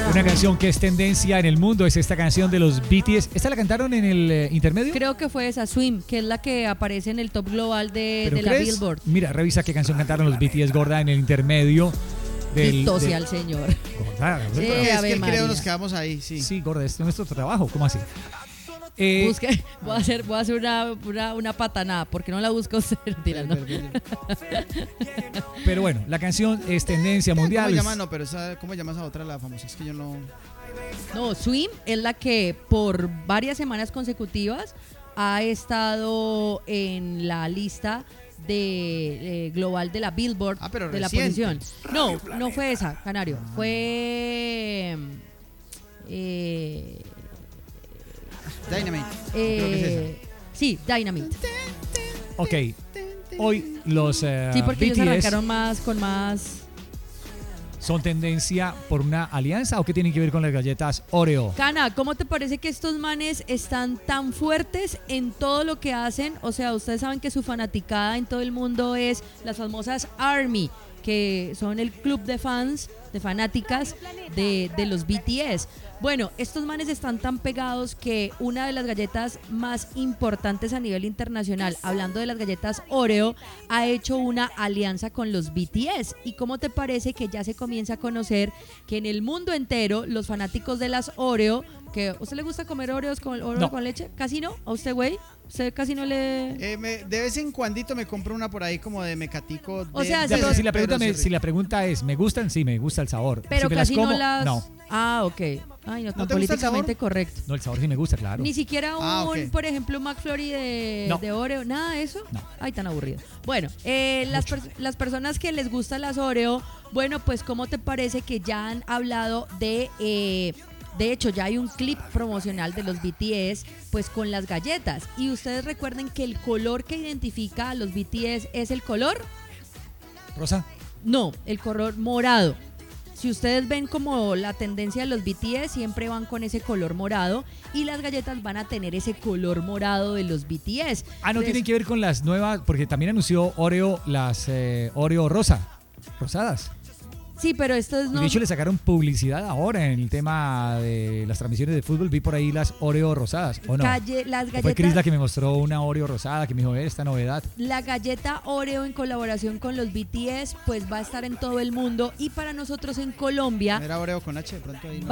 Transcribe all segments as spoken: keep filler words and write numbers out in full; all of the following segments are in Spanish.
Una canción que es tendencia en el mundo es esta canción de los B T S. ¿Esta la cantaron en el eh, intermedio? Creo que fue esa, Swim, que es la que aparece en el top global de, de la Billboard. Mira, revisa qué canción cantaron los B T S, gorda, en el intermedio. Del, Dito del... sea el señor. Gorda, Sí, es que María. creo nos quedamos ahí, sí. Sí, gorda, este es nuestro trabajo, ¿cómo así? Eh, Busque, voy a hacer, voy a hacer una, una, una patanada, porque no la busca usted, tirando. Pero bueno, la canción es tendencia mundial. ¿Cómo llama? No, pero esa, ¿cómo llamas a otra la famosa? Es que yo no... No, Swim es la que por varias semanas consecutivas ha estado en la lista de eh, global de la Billboard, ah, pero de la reciente. posición. No, no fue esa, Canario. Ah. Fue eh, Dynamite. Eh, Creo que es esa. Sí, Dynamite. Ok. Hoy los uh, sí, porque B T S ellos arrancaron más con más. ¿Son tendencia por una alianza o qué tienen que ver con las galletas Oreo? Cana, ¿cómo te parece que estos manes están tan fuertes en todo lo que hacen? O sea, ustedes saben que su fanaticada en todo el mundo es las famosas ARMY, que son el club de fans, de fanáticas de, de los B T S. Bueno, estos manes están tan pegados que una de las galletas más importantes a nivel internacional, hablando de las galletas Oreo, ha hecho una alianza con los B T S. ¿Y cómo te parece que ya se comienza a conocer que en el mundo entero los fanáticos de las Oreo, que ¿a usted le gusta comer Oreos con, Oreo no. con leche? ¿Casi no? ¿A usted, güey? ¿Usted casi no le...? Eh, me, de vez en cuandito me compro una por ahí como de mecatico. De, O sea, Ya, sí, pero si la, pregunta pero me, sí. si la pregunta es, ¿me gustan? Sí, me gusta el sabor. Pero si me casi las como, no las... no. Ah, ok. Ay, no, ¿No tan te gusta el políticamente sabor? correcto. No, el sabor sí me gusta, claro. Ni siquiera un, Ah, okay. por ejemplo, un McFlurry de, No. de Oreo, nada de eso. No. Ay, tan aburrido. Bueno, eh, las, per- las personas que les gustan las Oreo, bueno, pues ¿cómo te parece que ya han hablado de... Eh, de hecho, ya hay un clip promocional de los B T S, pues con las galletas. Y ustedes recuerden que el color que identifica a los B T S es el color... ¿Rosa? No, el color morado. Si ustedes ven como la tendencia de los B T S, siempre van con ese color morado y las galletas van a tener ese color morado de los B T S. Ah, no Entonces, tienen que ver con las nuevas, porque también anunció Oreo las eh, Oreo rosa, rosadas. Sí, pero esto es Y no. de hecho le sacaron publicidad ahora en el tema de las transmisiones de fútbol. Vi por ahí las Oreo rosadas, ¿o no? Calle, las ¿O fue galletas, Cris la que me mostró una Oreo rosada, que me dijo, "Ve esta novedad"? la galleta Oreo en colaboración con los B T S, pues va a estar en todo el mundo y para nosotros en Colombia. Era Oreo con H, de pronto ahí no. Va,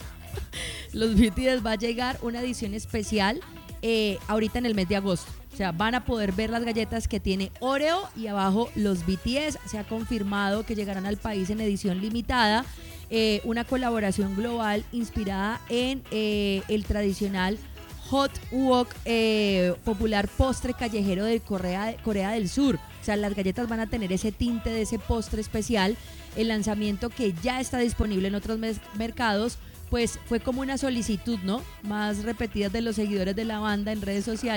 los B T S va a llegar una edición especial eh, ahorita en el mes de agosto. O sea, van a poder ver las galletas que tiene Oreo y abajo los B T S. Se ha confirmado que llegarán al país en edición limitada. Eh, una colaboración global inspirada en eh, el tradicional hot wok, eh, popular postre callejero de Corea, Corea del Sur. O sea, las galletas van a tener ese tinte de ese postre especial. El lanzamiento, que ya está disponible en otros mes- mercados, pues fue como una solicitud, ¿no? Más repetida de los seguidores de la banda en redes sociales.